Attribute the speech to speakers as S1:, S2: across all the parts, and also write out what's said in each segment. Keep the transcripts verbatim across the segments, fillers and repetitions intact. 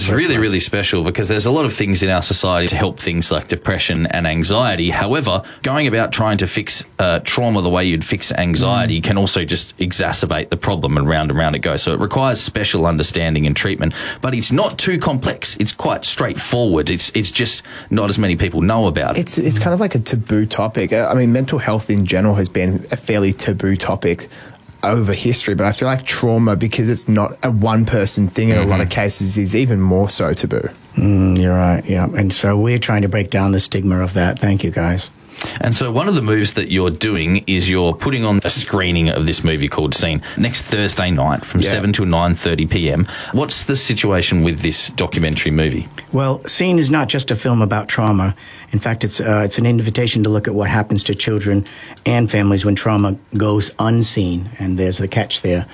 S1: It's really, really special because there's a lot of things in our society to help things like depression and anxiety. However, going about trying to fix uh, trauma the way you'd fix anxiety mm. can also just exacerbate the problem, and round and round it goes. So it requires special understanding and treatment, but it's not too complex. It's quite straightforward. It's it's just not as many people know about it.
S2: It's, it's kind of like a taboo topic. I mean, mental health in general has been a fairly taboo topic over history, but I feel like trauma, because it's not a one-person thing in mm-hmm. a lot of cases, is even more so taboo.
S3: Mm, you're right, yeah. And so we're trying to break down the stigma of that. Thank you, guys.
S1: And so one of the moves that you're doing is you're putting on a screening of this movie called Scene next Thursday night from yeah. seven to nine thirty p m. What's the situation with this documentary movie?
S3: Well, Scene is not just a film about trauma. In fact, it's uh, it's an invitation to look at what happens to children and families when trauma goes unseen, and there's the catch there.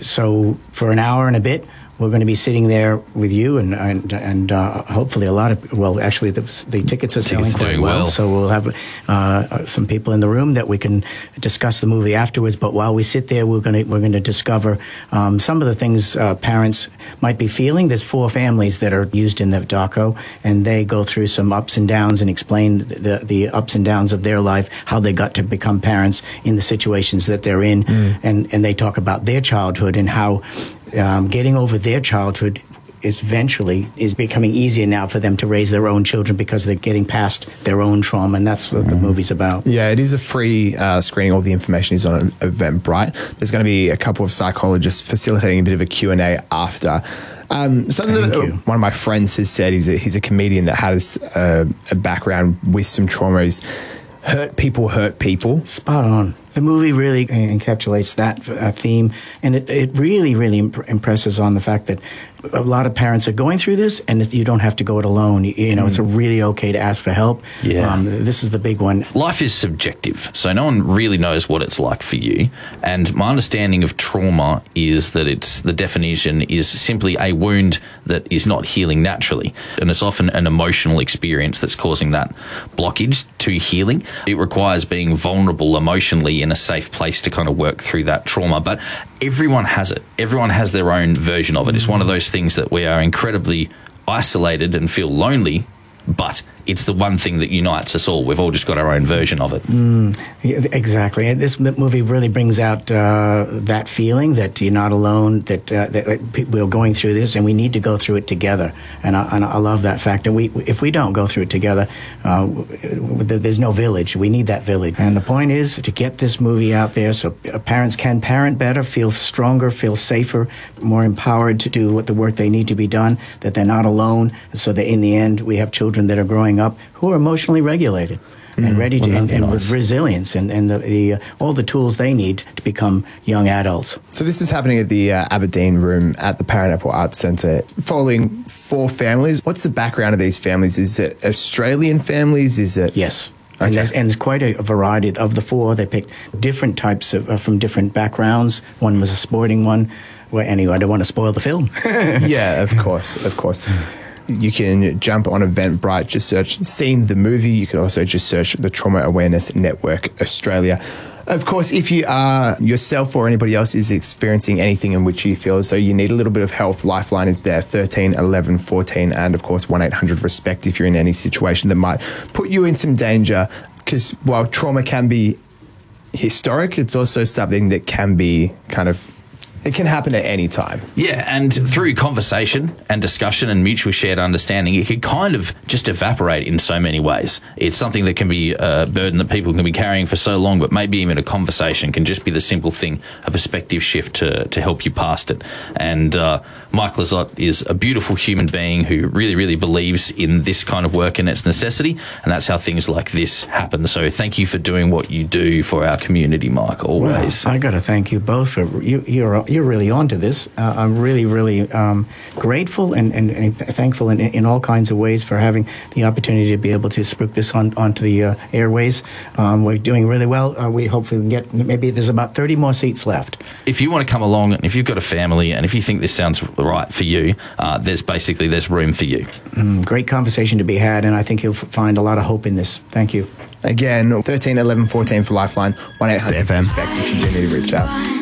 S3: So for an hour and a bit, we're going to be sitting there with you, and and, and uh, hopefully a lot of, well, actually the, the tickets are selling
S1: tickets
S3: quite
S1: well,
S3: well. So we'll have uh, some people in the room that we can discuss the movie afterwards. But while we sit there, we're going to we're going to discover um, some of the things uh, parents might be feeling. There's four families that are used in the doco, and they go through some ups and downs and explain the the ups and downs of their life, how they got to become parents in the situations that they're in, mm. and and they talk about their childhood and how Um, getting over their childhood is eventually is becoming easier now for them to raise their own children because they're getting past their own trauma, and that's what mm. the movie's about.
S2: Yeah, it is a free uh, screening. All the information is on Eventbrite. There's going to be a couple of psychologists facilitating a bit of a Q and A after. Um, something Thank that you. one of my friends has said, he's a, he's a comedian that has uh, a background with some trauma, is hurt people hurt people.
S3: Spot on. The movie really encapsulates that uh, theme, and it, it really, really imp- impresses on the fact that a lot of parents are going through this, and you don't have to go it alone. You, you know, mm. it's a really okay to ask for help.
S1: Yeah.
S3: Um, this is the big one.
S1: Life is subjective, so no one really knows what it's like for you. And my understanding of trauma is that it's the definition is simply a wound that is not healing naturally, and it's often an emotional experience that's causing that blockage to healing. It requires being vulnerable emotionally in a safe place to kind of work through that trauma. But everyone has it. Everyone has their own version of it. It's one of those things that we are incredibly isolated and feel lonely, but it's the one thing that unites us all. We've all just got our own version of it.
S3: Mm, exactly. And this movie really brings out uh, that feeling that you're not alone, that, uh, that we're going through this, and we need to go through it together. And I, and I love that fact. And we, if we don't go through it together, uh, there's no village. We need that village. And the point is to get this movie out there so parents can parent better, feel stronger, feel safer, more empowered to do what the work they need to be done, that they're not alone, so that in the end we have children that are growing up who are emotionally regulated mm, and ready to, well, and, and nice. with resilience and, and the, the, uh, all the tools they need to become young adults.
S2: So this is happening at the uh, Aberdeen Room at the Pineapple Arts Centre, following four families. What's the background of these families? Is it Australian families? Is it...
S3: Yes. Okay. And, there's, and there's quite a, a variety. Of the four, they picked different types of, uh, from different backgrounds. One was a sporting one. Well, anyway, I don't want to spoil the film.
S2: Yeah, of course, of course. You can jump on Eventbrite, just search Scene the movie. You can also just search the Trauma Awareness Network Australia. Of course, if you are yourself or anybody else is experiencing anything in which you feel as though you need a little bit of help, Lifeline is there, thirteen eleven fourteen, and of course one eight hundred RESPECT if you're in any situation that might put you in some danger. Because while trauma can be historic, it's also something that can be kind of... It can happen at any time.
S1: Yeah, and through conversation and discussion and mutual shared understanding, it can kind of just evaporate in so many ways. It's something that can be a burden that people can be carrying for so long, but maybe even a conversation can just be the simple thing, a perspective shift to, to help you past it. And uh, Mike Lizotte is a beautiful human being who really, really believes in this kind of work and its necessity, and that's how things like this happen. So thank you for doing what you do for our community, Mike, always.
S3: Well, I got to thank you both for... You, you're You're really onto this. Uh, I'm really, really um, grateful and, and, and thankful in, in all kinds of ways for having the opportunity to be able to spook this on onto the uh, airways. Um, we're doing really well. Uh, we hopefully can get, maybe there's about thirty more seats left.
S1: If you want to come along, and if you've got a family, and if you think this sounds right for you, uh, there's basically, there's room for you.
S3: Mm, great conversation to be had, and I think you'll f- find a lot of hope in this. Thank you.
S2: Again, thirteen eleven fourteen for Lifeline, one eight hundred RESPECT if you do need to reach out.